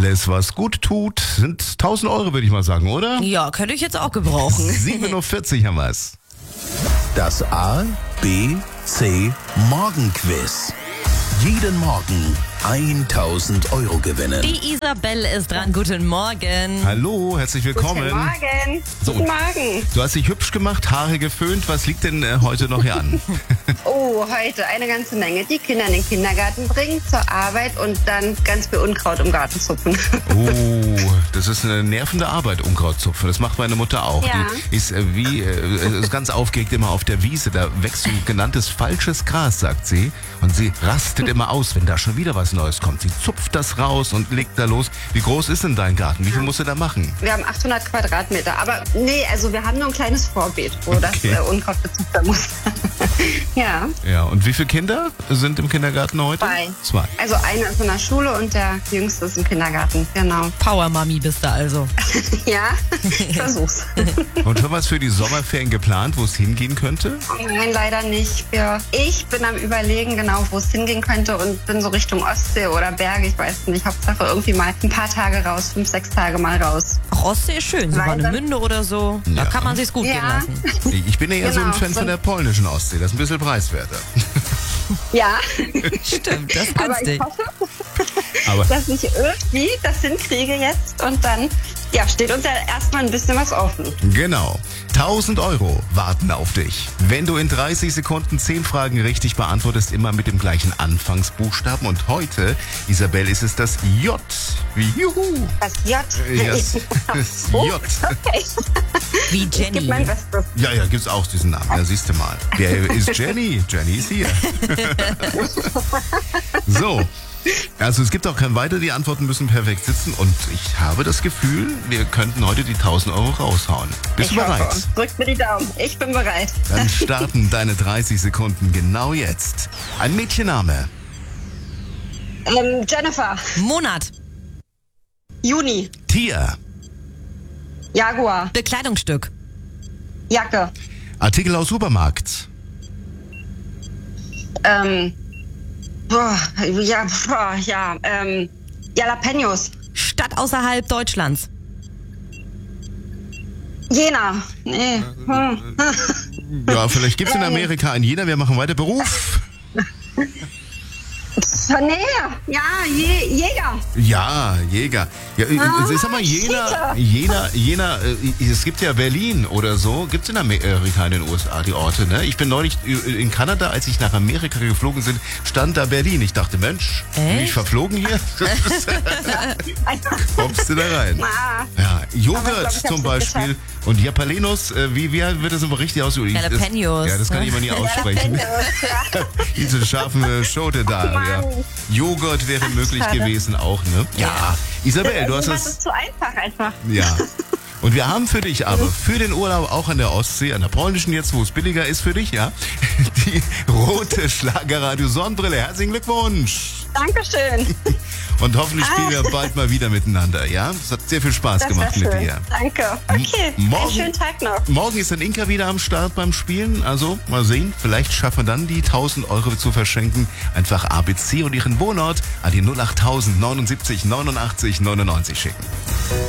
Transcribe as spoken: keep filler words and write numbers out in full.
Alles, was gut tut, sind tausend Euro, würde ich mal sagen, oder? Ja, könnte ich jetzt auch gebrauchen. sieben Uhr vierzig haben wir's. Das A, B, C Morgenquiz. Jeden Morgen tausend Euro gewinnen. Die Isabel ist dran. Guten Morgen. Hallo, herzlich willkommen. Guten Morgen. So. Guten Morgen. Du hast dich hübsch gemacht, Haare geföhnt. Was liegt denn äh, heute noch hier an? Oh, heute eine ganze Menge. Die Kinder in den Kindergarten bringen, zur Arbeit und dann ganz viel Unkraut im Garten zupfen. Oh, das ist eine nervende Arbeit, Unkrautzupfen. Das macht meine Mutter auch. Ja. Die ist äh, wie, äh, ist ganz aufgeregt immer auf der Wiese. Da wächst so genanntes falsches Gras, sagt sie. Und sie rastet immer aus, wenn da schon wieder was Neues kommt. Sie zupft das raus und legt da los. Wie groß ist denn dein Garten? Wie viel musst du da machen? Wir haben achthundert Quadratmeter, aber nee, also wir haben nur ein kleines Vorbeet, wo Okay. das äh, Unkraut gezupft werden muss. Ja, Ja, und wie viele Kinder sind im Kindergarten heute? zwei. Zwei. Also einer ist in der Schule und der Jüngste ist im Kindergarten, genau. Power Mami bist du also. Ja, ich versuch's. Und schon was für die Sommerferien geplant, wo es hingehen könnte? Nein, leider nicht. Wir, ich bin am Überlegen, genau, wo es hingehen könnte und bin so Richtung Ostsee oder Berge, ich weiß nicht. Hauptsache irgendwie mal ein paar Tage raus, fünf, sechs Tage mal raus. Ach, Ostsee ist schön. So Weiter. Warnemünde oder so. Da Ja. kann man sich's gut Ja. gehen lassen. Ich bin eher so ein Genau, Fan so- von der polnischen Ostsee. Das ist ein bisschen preiswerter. Ja, Stimmt, das ist aber ich günstig. hoffe, Aber dass ich irgendwie das hinkriege jetzt und dann ja, steht uns ja erstmal ein bisschen was offen. genau. tausend Euro warten auf dich. Wenn du in dreißig Sekunden zehn Fragen richtig beantwortest, immer mit dem gleichen Anfangsbuchstaben. Und heute, Isabel, ist es das J wie Juhu. Das J. Yes. Das Oh, J. okay. Wie Ich gebe Jenny. mein Bestes. Ja, ja, gibt's auch diesen Namen. Ja, siehst du mal. Wer ist Jenny? Jenny ist hier. So. Also es gibt auch kein weiter, die Antworten müssen perfekt sitzen und ich habe das Gefühl, wir könnten heute die tausend Euro raushauen. Bist Ich du bereit? hoffe. Drückt mir die Daumen. Ich bin bereit. Dann starten deine dreißig Sekunden genau jetzt. Ein Mädchenname, Ähm, Jennifer. Monat. Juni. Tier, Jaguar. Bekleidungsstück. Jacke. Artikel aus Supermarkt, Ähm. Boah, ja, boah, ja, ähm. Jalapenos. Stadt außerhalb Deutschlands. Jena. Nee. Hm. ja, vielleicht gibt's in Amerika einen Jena, wir machen weiter. Beruf, Nee. Ja, Je Jäger. ja, Jäger. Ja, Ah, sag mal, Jena, Cheater. Jena, Jena, äh, es gibt ja Berlin oder so, gibt's in Amerika in den U S A die Orte, ne? Ich bin neulich in Kanada, als ich nach Amerika geflogen bin, stand da Berlin. Ich dachte, Mensch, bin ich Echt? verflogen hier? Kommst du da rein? Ah, Ja, Aber ich Joghurt glaub, ich hab's zum nicht Beispiel. Und Japalenos, äh, wie, wie wird das immer richtig ausgesprochen? Ich- das- Jalapenos. Ja, das kann ich immer nie aussprechen. Diese scharfen äh, Schote da. Mann. Ja. Joghurt wäre möglich schade. gewesen auch, ne? Ja. Isabel, du hast das das. ist zu einfach einfach. Ja. Und wir haben für dich aber, für den Urlaub auch an der Ostsee, an der polnischen jetzt, wo es billiger ist für dich, ja, die rote Schlagerradio-Sonnenbrille. Herzlichen Glückwunsch. Dankeschön. Und hoffentlich spielen wir bald mal wieder miteinander, ja? Es hat sehr viel Spaß Das gemacht wär mit schön. dir. Danke. Okay. M- morgen- Einen schönen Tag noch. Morgen ist dann Inka wieder am Start beim Spielen. Also mal sehen, vielleicht schaffen wir dann die tausend Euro zu verschenken. Einfach A B C und ihren Wohnort an die null acht tausend neunundsiebzig neunundachtzig neunundneunzig schicken.